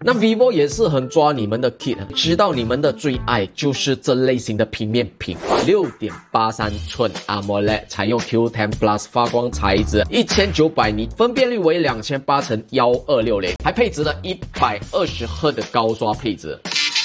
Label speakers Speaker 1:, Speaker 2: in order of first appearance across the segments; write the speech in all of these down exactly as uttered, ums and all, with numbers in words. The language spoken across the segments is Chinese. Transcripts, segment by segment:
Speaker 1: 那 vivo 也是很抓你们的 kid， 知道你们的最爱就是这类型的平面屏， 六点八三寸 AMOLED， 采用 Q 十 Plus 发光材质，一千九百尼，分辨率为两千八乘一二六零，还配置了一百二十赫的高刷配置。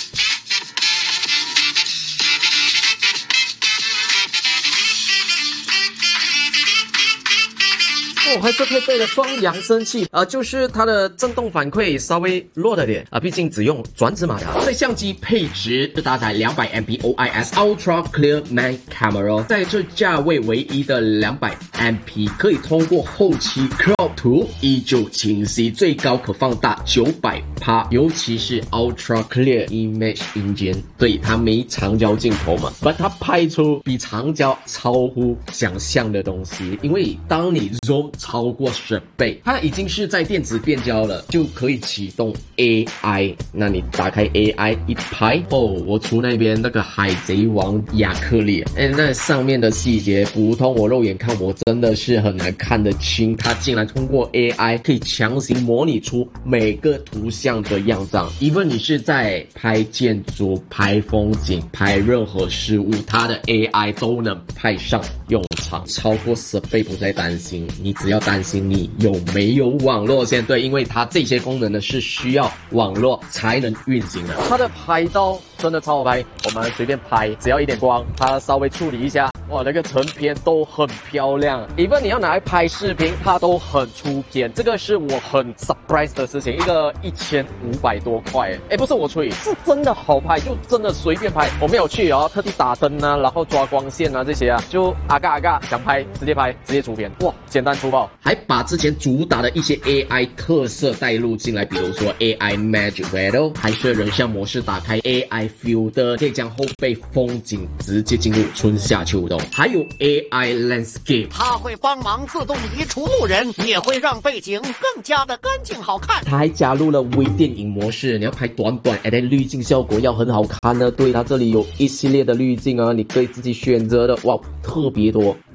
Speaker 1: 哦，还是配备了双扬声器，呃，就是它的震动反馈稍微弱了点啊，毕竟只用转子马达。在相机配置是搭载两百 M P O I S Ultra Clear Main Camera， 在这价位唯一的两百 M P 可以通过后期 crop 图依旧清晰，最高可放大 九百倍， 尤其是 Ultra Clear Image Engine， 对，它没长焦镜头嘛，但它拍出比长焦超乎想象的东西，因为当你 zoom超过十倍，它已经是在电子变焦了，就可以启动 A I。那你打开 A I 一拍，哦，我出那边那个海贼王亚克力，哎，那上面的细节，普通我肉眼看我真的是很难看得清，它竟然通过 A I 可以强行模拟出每个图像的样子。even 你是在拍建筑、拍风景、拍任何事物，它的 A I 都能派上用场，超过十倍不再担心，你只要担心你有没有网络线，对，因为它这些功能呢是需要网络才能运行的。它的拍照真的超好拍，我们随便拍，只要一点光，它稍微处理一下，哇，那个成片都很漂亮。even 你要拿来拍视频，它都很出片，这个是我很 surprise 的事情。一个一千五百多块，哎，不是我吹，是真的好拍，就真的随便拍。我没有去哦，特地打灯啊，然后抓光线啊这些啊，就阿嘎阿嘎想拍直接拍，直接出片，哇，简单粗暴。还把之前主打的一些 A I 特色带入进来，比如说 A I Magic Shadow， 拍摄人像模式打开 A I Filter， 可以将后背风景直接进入春夏秋冬。还有 A I Landscape，
Speaker 2: 它会帮忙自动移除路人，也会让背景更加的干净好看。
Speaker 1: 它还加入了微电影模式，你要拍短短，而且滤镜效果要很好看呢。对，它这里有一系列的滤镜啊，你可以自己选择的，哇，特别多。